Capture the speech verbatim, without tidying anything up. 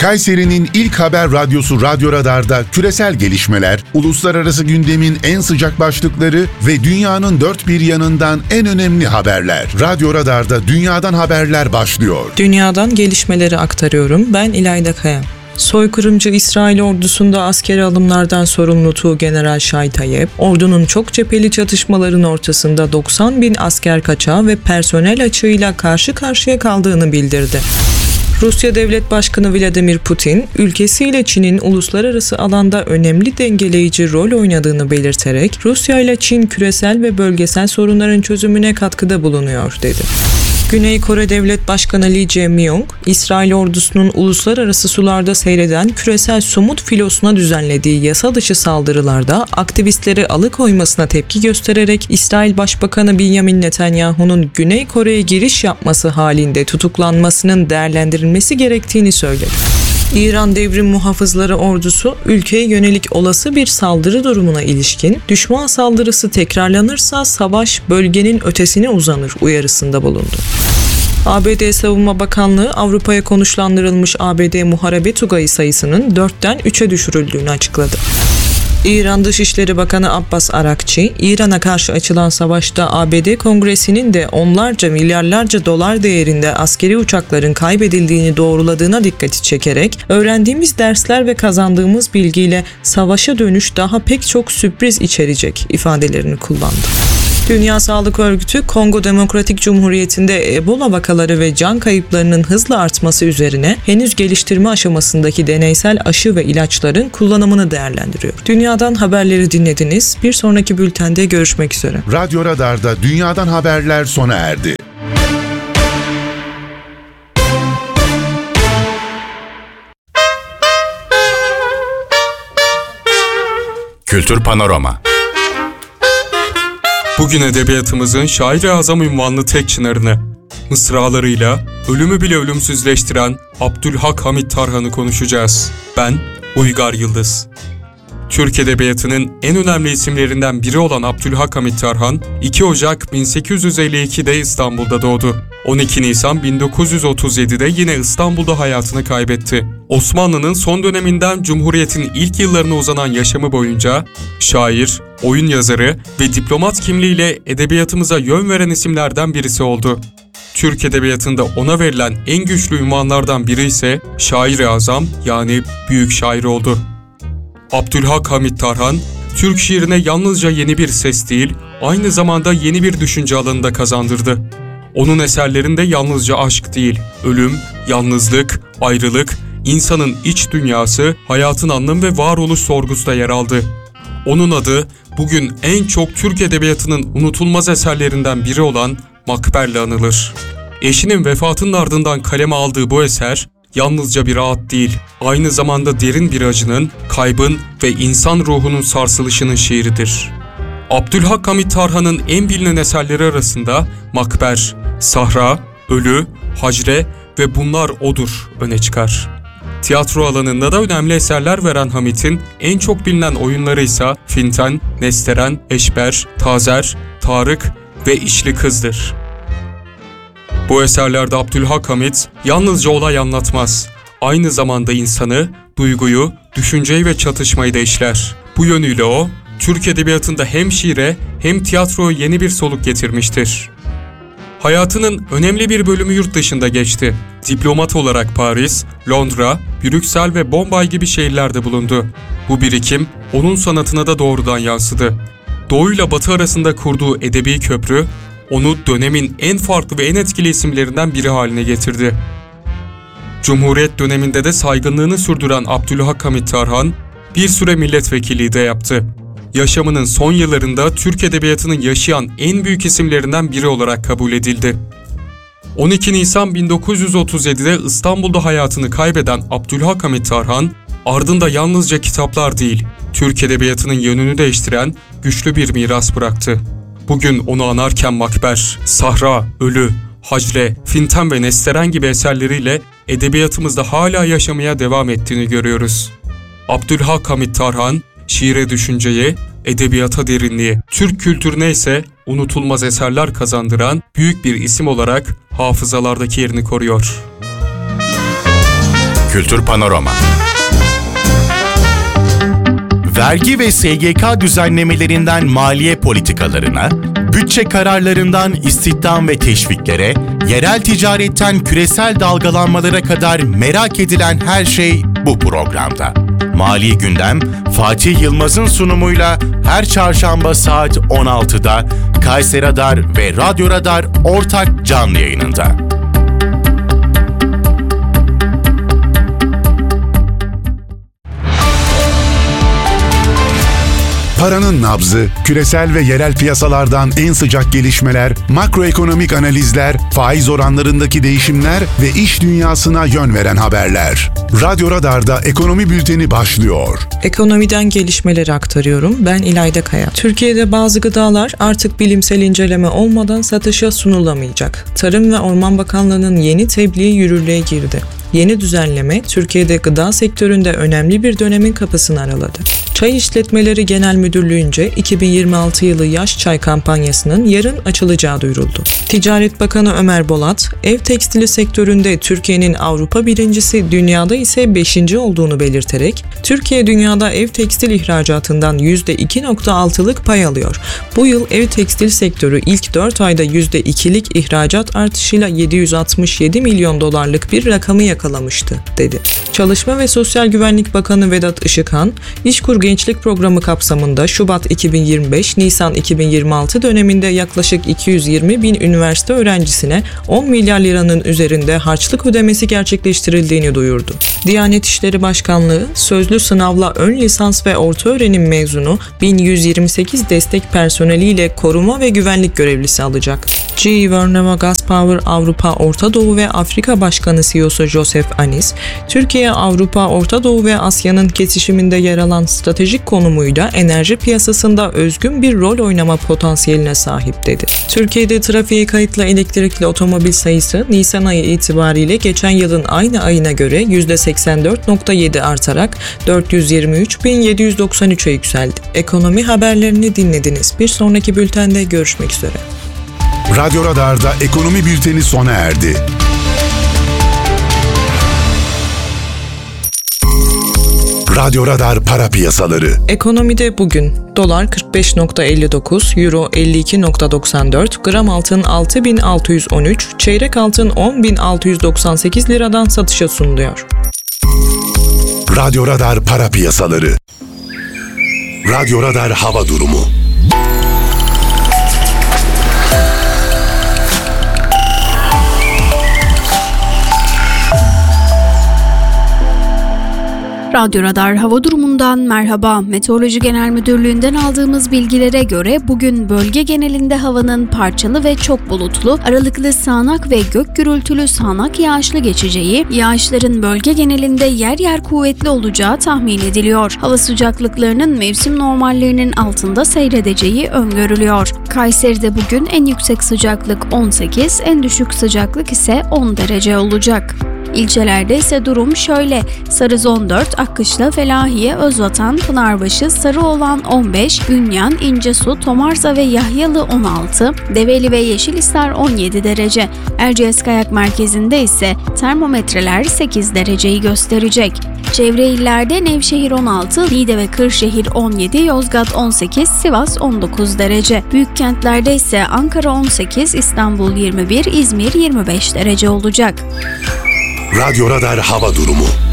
Kayseri'nin ilk haber radyosu Radyo Radar'da küresel gelişmeler, uluslararası gündemin en sıcak başlıkları ve dünyanın dört bir yanından en önemli haberler. Radyo Radar'da dünyadan haberler başlıyor. Dünyadan gelişmeleri aktarıyorum. Ben İlayda Kaya. Soykırımcı İsrail ordusunda askeri alımlardan sorumlu Tuğgeneral Şay Tayyip, ordunun çok cepheli çatışmaların ortasında doksan bin asker kaçağı ve personel açığıyla karşı karşıya kaldığını bildirdi. Rusya Devlet Başkanı Vladimir Putin, ülkesiyle Çin'in uluslararası alanda önemli dengeleyici rol oynadığını belirterek, Rusya ile Çin küresel ve bölgesel sorunların çözümüne katkıda bulunuyor, dedi. Güney Kore Devlet Başkanı Lee Jae-myung, İsrail ordusunun uluslararası sularda seyreden küresel somut filosuna düzenlediği yasa dışı saldırılarda aktivistleri alıkoymasına tepki göstererek İsrail Başbakanı Benjamin Netanyahu'nun Güney Kore'ye giriş yapması halinde tutuklanmasının değerlendirilmesi gerektiğini söyledi. İran Devrim Muhafızları Ordusu, ülkeye yönelik olası bir saldırı durumuna ilişkin, düşman saldırısı tekrarlanırsa savaş bölgenin ötesine uzanır uyarısında bulundu. A B D Savunma Bakanlığı, Avrupa'ya konuşlandırılmış A B D muharebe tugayı sayısının dörtten üçe düşürüldüğünü açıkladı. İran Dışişleri Bakanı Abbas Arakçi, İran'a karşı açılan savaşta A B D Kongresi'nin de onlarca milyarlarca dolar değerinde askeri uçakların kaybedildiğini doğruladığına dikkati çekerek, öğrendiğimiz dersler ve kazandığımız bilgiyle savaşa dönüş daha pek çok sürpriz içerecek ifadelerini kullandı. Dünya Sağlık Örgütü, Kongo Demokratik Cumhuriyeti'nde Ebola vakaları ve can kayıplarının hızla artması üzerine henüz geliştirme aşamasındaki deneysel aşı ve ilaçların kullanımını değerlendiriyor. Dünyadan haberleri dinlediniz. Bir sonraki bültende görüşmek üzere. Radyo Radar'da dünyadan haberler sona erdi. Kültür Panorama. Bugün edebiyatımızın şair-i azam unvanlı tek çınarını, mısralarıyla ölümü bile ölümsüzleştiren Abdülhak Hamit Tarhan'ı konuşacağız. Ben Uygar Yıldız. Türk Edebiyatı'nın en önemli isimlerinden biri olan Abdülhak Hamit Tarhan, iki Ocak bin sekiz yüz elli iki'de İstanbul'da doğdu. on iki Nisan bin dokuz yüz otuz yedi'de yine İstanbul'da hayatını kaybetti. Osmanlı'nın son döneminden Cumhuriyet'in ilk yıllarına uzanan yaşamı boyunca şair, oyun yazarı ve diplomat kimliğiyle edebiyatımıza yön veren isimlerden birisi oldu. Türk Edebiyatı'nda ona verilen en güçlü unvanlardan biri ise Şair-i Azam yani Büyük Şair oldu. Abdülhak Hamit Tarhan, Türk şiirine yalnızca yeni bir ses değil, aynı zamanda yeni bir düşünce alanı da kazandırdı. Onun eserlerinde yalnızca aşk değil, ölüm, yalnızlık, ayrılık, insanın iç dünyası, hayatın anlam ve varoluş sorgusu da yer aldı. Onun adı bugün en çok Türk Edebiyatı'nın unutulmaz eserlerinden biri olan Makber'le anılır. Eşinin vefatının ardından kaleme aldığı bu eser, yalnızca bir ağıt değil, aynı zamanda derin bir acının, kaybın ve insan ruhunun sarsılışının şiiridir. Abdülhak Hamit Tarhan'ın en bilinen eserleri arasında Makber, Sahra, Ölü, Hacre ve Bunlar Odur öne çıkar. Tiyatro alanında da önemli eserler veren Hamit'in en çok bilinen oyunları ise Finten, Nesteren, Eşber, Tazer, Tarık ve İşli Kız'dır. Bu eserlerde Abdülhak Hamit yalnızca olay anlatmaz, aynı zamanda insanı, duyguyu, düşünceyi ve çatışmayı da işler. Bu yönüyle o, Türk Edebiyatı'nda hem şiire hem tiyatroya yeni bir soluk getirmiştir. Hayatının önemli bir bölümü yurt dışında geçti. Diplomat olarak Paris, Londra, Brüksel ve Bombay gibi şehirlerde bulundu. Bu birikim onun sanatına da doğrudan yansıdı. Doğu ile Batı arasında kurduğu edebi köprü, onu dönemin en farklı ve en etkili isimlerinden biri haline getirdi. Cumhuriyet döneminde de saygınlığını sürdüren Abdülhak Hamit Tarhan, bir süre milletvekilliği de yaptı. Yaşamının son yıllarında Türk Edebiyatı'nın yaşayan en büyük isimlerinden biri olarak kabul edildi. on iki Nisan bin dokuz yüz otuz yedi'de İstanbul'da hayatını kaybeden Abdülhak Hamit Tarhan, ardında yalnızca kitaplar değil, Türk Edebiyatı'nın yönünü değiştiren güçlü bir miras bıraktı. Bugün onu anarken Makber, Sahra, Ölü, Hacre, Finten ve Nesteren gibi eserleriyle edebiyatımızda hala yaşamaya devam ettiğini görüyoruz. Abdülhak Hamit Tarhan, şiire düşünceyi, edebiyata derinliği, Türk kültürüne ise unutulmaz eserler kazandıran büyük bir isim olarak hafızalardaki yerini koruyor. Kültür Panorama. Vergi ve S G K düzenlemelerinden maliye politikalarına, bütçe kararlarından istihdam ve teşviklere, yerel ticaretten küresel dalgalanmalara kadar merak edilen her şey bu programda. Mali Gündem, Fatih Yılmaz'ın sunumuyla her çarşamba saat on altıda Kayseri Radar ve Radyo Radar ortak canlı yayınında. Paranın nabzı, küresel ve yerel piyasalardan en sıcak gelişmeler, makroekonomik analizler, faiz oranlarındaki değişimler ve iş dünyasına yön veren haberler. Radyo Radar'da Ekonomi Bülteni başlıyor. Ekonomiden gelişmeleri aktarıyorum. Ben İlayda Kaya. Türkiye'de bazı gıdalar artık bilimsel inceleme olmadan satışa sunulamayacak. Tarım ve Orman Bakanlığı'nın yeni tebliği yürürlüğe girdi. Yeni düzenleme, Türkiye'de gıda sektöründe önemli bir dönemin kapısını araladı. Çay İşletmeleri Genel Müdürlüğü'nce iki bin yirmi altı yılı Yaş Çay kampanyasının yarın açılacağı duyuruldu. Ticaret Bakanı Ömer Bolat, ev tekstili sektöründe Türkiye'nin Avrupa birincisi, dünyada ise beşinci olduğunu belirterek, Türkiye dünyada ev tekstil ihracatından yüzde iki virgül altılık pay alıyor. Bu yıl ev tekstil sektörü ilk dört ayda yüzde ikilik ihracat artışıyla yedi yüz altmış yedi milyon dolarlık bir rakamı yakalamıştı, dedi. Çalışma ve Sosyal Güvenlik Bakanı Vedat Işıkhan, İşkur Gençlik Programı kapsamında Şubat iki bin yirmi beş - Nisan iki bin yirmi altı döneminde yaklaşık iki yüz yirmi bin üniversite öğrencisine on milyar liranın üzerinde harçlık ödemesi gerçekleştirildiğini duyurdu. Diyanet İşleri Başkanlığı, sözlü sınavla ön lisans ve orta öğrenim mezunu bin yüz yirmi sekiz destek personeliyle koruma ve güvenlik görevlisi alacak. G E. Vernova Gas Power Avrupa, Orta Doğu ve Afrika Başkanı C E O'su Joseph Anis, Türkiye, Avrupa, Orta Doğu ve Asya'nın kesişiminde yer alan stratejik konumuyla enerji piyasasında özgün bir rol oynama potansiyeline sahip, dedi. Türkiye'de trafiğe kayıtlı elektrikli otomobil sayısı Nisan ayı itibariyle geçen yılın aynı ayına göre yüzde seksen dört virgül yedi artarak dört yüz yirmi üç bin yedi yüz doksan üçe yükseldi. Ekonomi haberlerini dinlediniz. Bir sonraki bültende görüşmek üzere. Radyo Radar'da Ekonomi Bülteni sona erdi. Radyo Radar para piyasaları. Ekonomide bugün dolar kırk beş virgül elli dokuz, euro elli iki virgül doksan dört, gram altın altı bin altı yüz on üç, çeyrek altın on bin altı yüz doksan sekiz liradan satışa sunuluyor. Radyo Radar para piyasaları. Radyo Radar hava durumu. Radyo Radar hava durumundan merhaba. Meteoroloji Genel Müdürlüğü'nden aldığımız bilgilere göre bugün bölge genelinde havanın parçalı ve çok bulutlu, aralıklı sağanak ve gök gürültülü sağanak yağışlı geçeceği, yağışların bölge genelinde yer yer kuvvetli olacağı tahmin ediliyor. Hava sıcaklıklarının mevsim normallerinin altında seyredeceği öngörülüyor. Kayseri'de bugün en yüksek sıcaklık on sekiz, en düşük sıcaklık ise on derece olacak. İlçelerde ise durum şöyle: Sarız on dört, Akkışla, Felahiye, Özvatan, Pınarbaşı, Sarıoğlan on beş, Bünyan, İncesu, Tomarza ve Yahyalı on altı, Develi ve Yeşilhisar on yedi derece. Erciyes Kayak Merkezi'nde ise termometreler sekiz dereceyi gösterecek. Çevre illerde Nevşehir on altı, Niğde ve Kırşehir on yedi, Yozgat on sekiz, Sivas on dokuz derece. Büyük kentlerde ise Ankara on sekiz, İstanbul yirmi bir, İzmir yirmi beş derece olacak. Radyo Radar hava durumu.